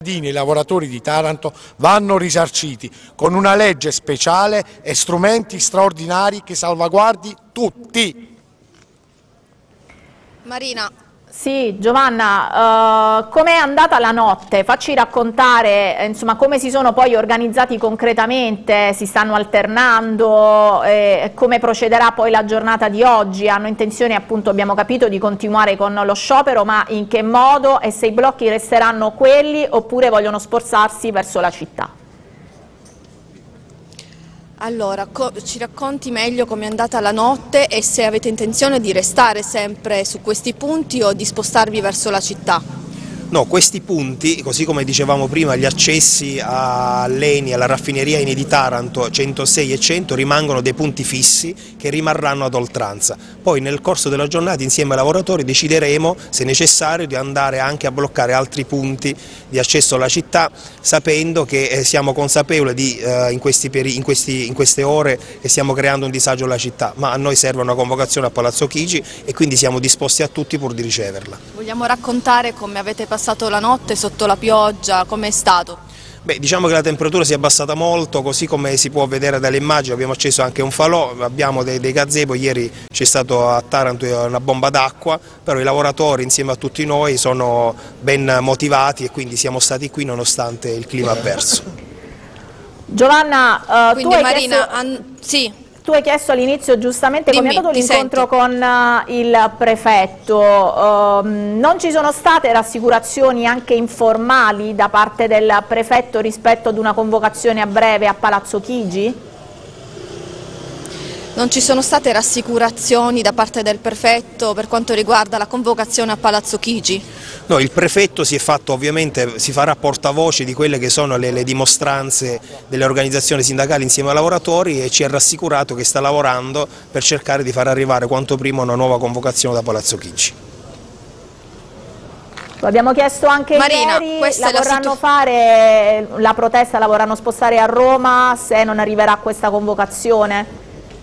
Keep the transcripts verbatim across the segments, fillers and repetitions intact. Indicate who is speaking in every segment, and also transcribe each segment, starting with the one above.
Speaker 1: I lavoratori di Taranto vanno risarciti con una legge speciale e strumenti straordinari che salvaguardi tutti.
Speaker 2: Marina.
Speaker 3: Sì, Giovanna, uh, com'è andata la notte? Facci raccontare insomma, come si sono poi organizzati concretamente, si stanno alternando, eh, come procederà poi la giornata di oggi. Hanno intenzione, appunto, abbiamo capito, di continuare con lo sciopero, ma in che modo e se i blocchi resteranno quelli oppure vogliono spostarsi verso la città?
Speaker 2: Allora, ci racconti meglio com'è andata la notte e se avete intenzione di restare sempre su questi punti o di spostarvi verso la città?
Speaker 4: No, questi punti, così come dicevamo prima, gli accessi all'E N I, alla raffineria E N I di Taranto centosei e cento rimangono dei punti fissi che rimarranno ad oltranza. Poi nel corso della giornata insieme ai lavoratori decideremo, se necessario, di andare anche a bloccare altri punti di accesso alla città, sapendo che eh, siamo consapevoli di, eh, in, questi peri in, questi, in queste ore che stiamo creando un disagio alla città, ma a noi serve una convocazione a Palazzo Chigi e quindi siamo disposti a tutti pur di riceverla.
Speaker 2: Vogliamo raccontare come avete passato la notte sotto la pioggia, com'è stato?
Speaker 4: Beh, diciamo che la temperatura si è abbassata molto, così come si può vedere dalle immagini. Abbiamo acceso anche un falò, abbiamo dei, dei gazebo, ieri c'è stato a Taranto una bomba d'acqua, però i lavoratori insieme a tutti noi sono ben motivati e quindi siamo stati qui nonostante il clima avverso.
Speaker 3: Giovanna, uh,
Speaker 2: quindi
Speaker 3: tu hai
Speaker 2: Marina,
Speaker 3: chiesto...
Speaker 2: sì.
Speaker 3: Tu hai chiesto all'inizio giustamente come è andato l'incontro con uh, il prefetto, uh, non ci sono state rassicurazioni anche informali da parte del prefetto rispetto ad una convocazione a breve a Palazzo Chigi?
Speaker 2: Non ci sono state rassicurazioni da parte del prefetto per quanto riguarda la convocazione a Palazzo Chigi?
Speaker 4: No, il prefetto si è fatto ovviamente, si farà portavoce di quelle che sono le, le dimostranze delle organizzazioni sindacali insieme ai lavoratori e ci ha rassicurato che sta lavorando per cercare di far arrivare quanto prima una nuova convocazione da Palazzo Chigi.
Speaker 3: Lo abbiamo chiesto anche
Speaker 2: Marina,
Speaker 3: ieri,
Speaker 2: la
Speaker 3: la vorranno fare la protesta, la vorranno spostare a Roma se non arriverà questa convocazione?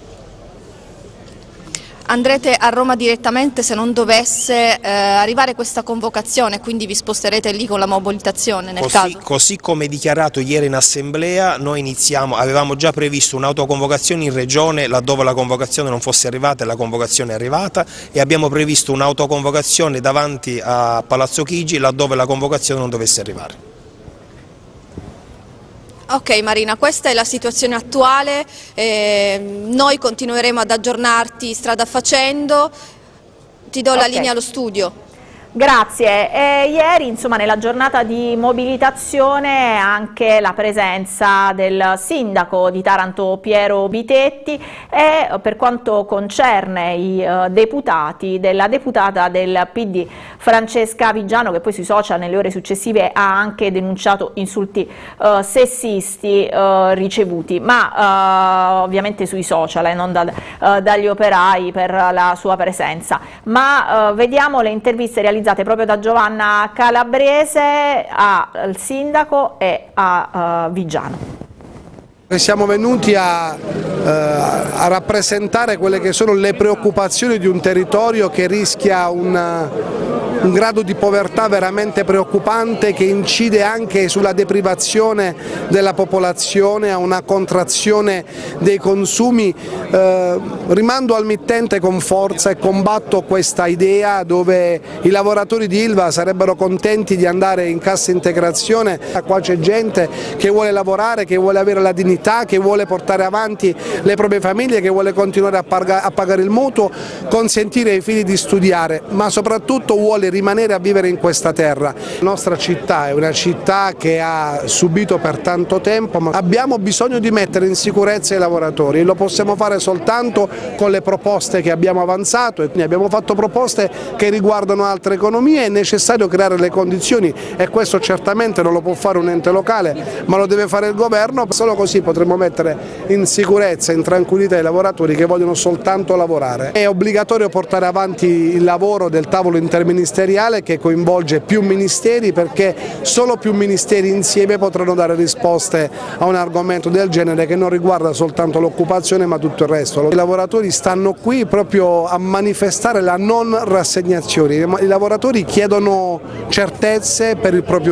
Speaker 2: Andrete a Roma direttamente se non dovesse eh, arrivare questa convocazione, quindi vi sposterete lì con la mobilitazione nel
Speaker 4: così,
Speaker 2: caso? Così
Speaker 4: come dichiarato ieri in assemblea, noi iniziamo, avevamo già previsto un'autoconvocazione in regione laddove la convocazione non fosse arrivata e la convocazione è arrivata e abbiamo previsto un'autoconvocazione davanti a Palazzo Chigi laddove la convocazione non dovesse arrivare.
Speaker 2: Ok Marina, questa è la situazione attuale, eh, noi continueremo ad aggiornarti strada facendo, ti do
Speaker 3: okay.
Speaker 2: la linea allo studio.
Speaker 3: Grazie. E ieri, insomma, nella giornata di mobilitazione anche la presenza del sindaco di Taranto Piero Bitetti e per quanto concerne i uh, deputati della deputata del P D Francesca Vigiano, che poi sui social nelle ore successive ha anche denunciato insulti uh, sessisti uh, ricevuti, ma uh, ovviamente sui social e eh, non da, uh, dagli operai per la sua presenza. Ma uh, vediamo le interviste realizzate proprio da Giovanna Calabrese al sindaco e a uh, Vigiano.
Speaker 5: Siamo venuti a, eh, a rappresentare quelle che sono le preoccupazioni di un territorio che rischia una, un grado di povertà veramente preoccupante che incide anche sulla deprivazione della popolazione, a una contrazione dei consumi. Eh, rimando al mittente con forza e combatto questa idea dove i lavoratori di Ilva sarebbero contenti di andare in cassa integrazione. Qua c'è gente che vuole lavorare, che vuole avere la dignità, che vuole portare avanti le proprie famiglie, che vuole continuare a, pagare, a pagare il mutuo, consentire ai figli di studiare, ma soprattutto vuole rimanere a vivere in questa terra. La nostra città è una città che ha subito per tanto tempo, ma abbiamo bisogno di mettere in sicurezza i lavoratori e lo possiamo fare soltanto con le proposte che abbiamo avanzato e abbiamo fatto proposte che riguardano altre economie. È necessario creare le condizioni e questo certamente non lo può fare un ente locale, ma lo deve fare il governo, solo così potremo mettere in sicurezza, in tranquillità i lavoratori che vogliono soltanto lavorare. È obbligatorio portare avanti il lavoro del tavolo interministeriale che coinvolge più ministeri, perché solo più ministeri insieme potranno dare risposte a un argomento del genere che non riguarda soltanto l'occupazione ma tutto il resto. I lavoratori stanno qui proprio a manifestare la non rassegnazione, i lavoratori chiedono certezze per il proprio